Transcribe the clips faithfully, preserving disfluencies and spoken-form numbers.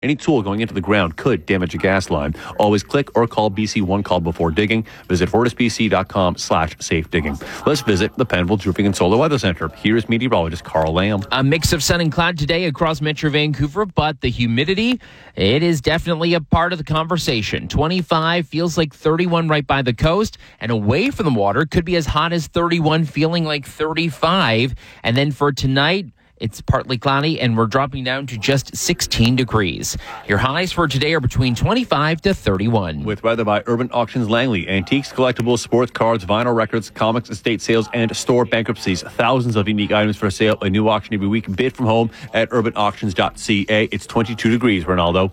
Any tool going into the ground could damage a gas line. Always click or call B C one call before digging. Visit fortisbc.com slash safe digging. Let's visit the Penville Roofing and Solar Weather Center. Here's meteorologist Carl Lamb. A mix of sun and cloud today across Metro Vancouver, but the humidity, it is definitely a part of the conversation. twenty-five feels like thirty-one right by the coast, and away from the water could be as hot as thirty-one, feeling like thirty-five. And then for tonight, it's partly cloudy, and we're dropping down to just sixteen degrees. Your highs for today are between twenty-five to thirty-one. With weather by Urban Auctions Langley. Antiques, collectibles, sports cards, vinyl records, comics, estate sales, and store bankruptcies. Thousands of unique items for sale. A new auction every week. Bid from home at urban auctions dot c a. It's twenty-two degrees, Ronaldo.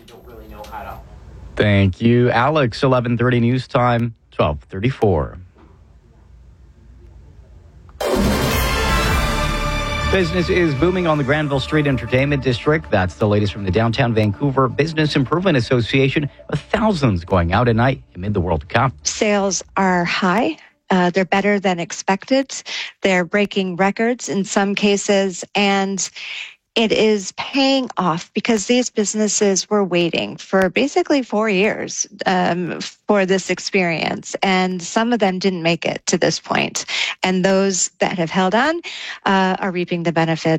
Thank you, Alex. eleven thirty news time, twelve thirty-four. Business is booming on the Granville Street Entertainment District. That's the latest from the Downtown Vancouver Business Improvement Association, with thousands going out at night amid the World Cup. Sales are high. Uh, they're better than expected. They're breaking records in some cases, and it is paying off because these businesses were waiting for basically four years um, for this experience, and some of them didn't make it to this point. And those that have held on uh, are reaping the benefit.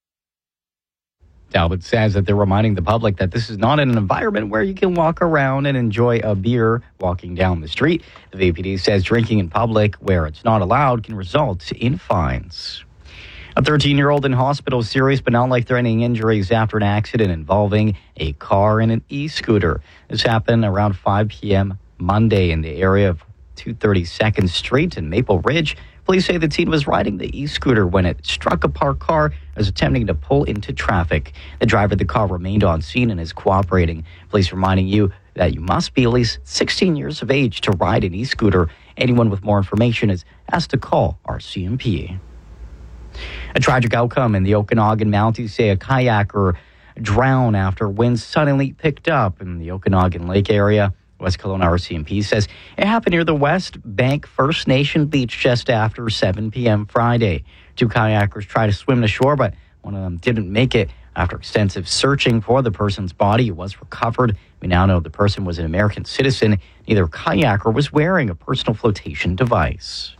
Talbot says that they're reminding the public that this is not an environment where you can walk around and enjoy a beer walking down the street. The V P D says drinking in public where it's not allowed can result in fines. A thirteen-year-old in hospital with serious but not life-threatening injuries after an accident involving a car and an e-scooter. This happened around five p.m. Monday in the area of two thirty-second Street in Maple Ridge. Police say the teen was riding the e-scooter when it struck a parked car and was attempting to pull into traffic. The driver of the car remained on scene and is cooperating. Police reminding you that you must be at least sixteen years of age to ride an e-scooter. Anyone with more information is asked to call R C M P. A tragic outcome in the Okanagan Mounties. Say a kayaker drowned after winds suddenly picked up in the Okanagan Lake area. West Kelowna R C M P says it happened near the West Bank First Nation beach just after seven p.m. Friday. Two kayakers tried to swim to shore, but one of them didn't make it. After extensive searching for the person's body, it was recovered. We now know the person was an American citizen. Neither kayaker was wearing a personal flotation device.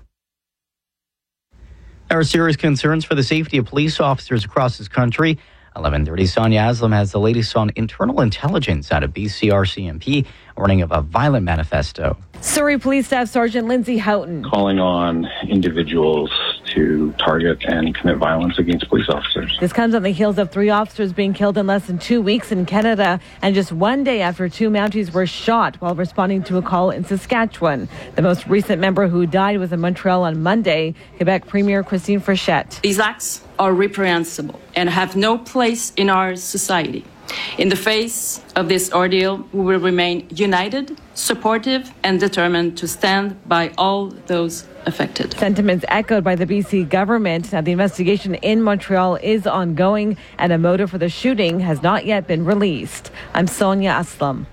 There are serious concerns for the safety of police officers across this country. eleven thirty, Sonia Aslam has the latest on internal intelligence out of B C R C M P, warning of a violent manifesto. Surrey Police Staff Sergeant Lindsay Houghton. Calling on individuals to target and commit violence against police officers. This comes on the heels of three officers being killed in less than two weeks in Canada, and just one day after two Mounties were shot while responding to a call in Saskatchewan. The most recent member who died was in Montreal on Monday. Quebec Premier Christine Frechette. These acts are reprehensible and have no place in our society. In the face of this ordeal, we will remain united, supportive, and determined to stand by all those affected. Sentiments echoed by the B C government. Now, the investigation in Montreal is ongoing, and a motive for the shooting has not yet been released. I'm Sonia Aslam.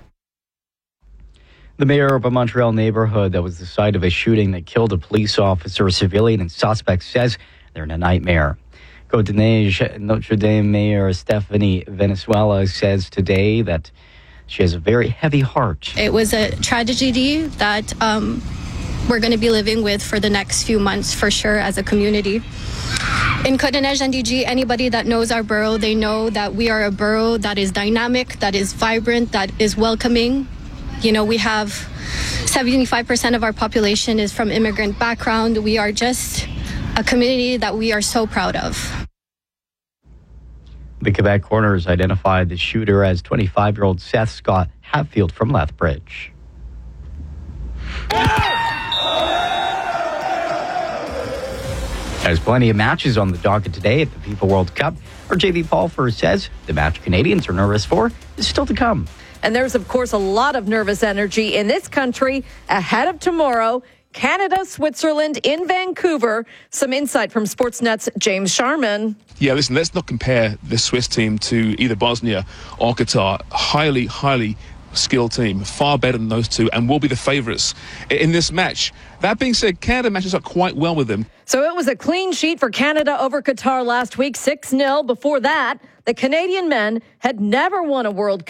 The mayor of a Montreal neighborhood that was the site of a shooting that killed a police officer, a civilian, and suspects says they're in a nightmare. Côte-Neige Notre Dame Mayor Stephanie Venezuela says today that she has a very heavy heart. It was a tragedy that um, we're going to be living with for the next few months for sure as a community. In Côte-Neige N D G, anybody that knows our borough, they know that we are a borough that is dynamic, that is vibrant, that is welcoming. You know, we have seventy-five percent of our population is from immigrant background. We are just a community that we are so proud of. The Quebec coroners identified the shooter as twenty-five-year-old Seth Scott Hatfield from Lethbridge. There's plenty of matches on the docket today at the FIFA World Cup. Our J V Paulfer says the match Canadians are nervous for is still to come. And there's, of course, a lot of nervous energy in this country ahead of tomorrow. Canada, Switzerland in Vancouver. Some insight from Sportsnet's James Sharman. Yeah, listen, let's not compare the Swiss team to either Bosnia or Qatar. Highly, highly skilled team, far better than those two, and will be the favourites in this match. That being said, Canada matches up quite well with them. So it was a clean sheet for Canada over Qatar last week, six nil. Before that, the Canadian men had never won a World Cup.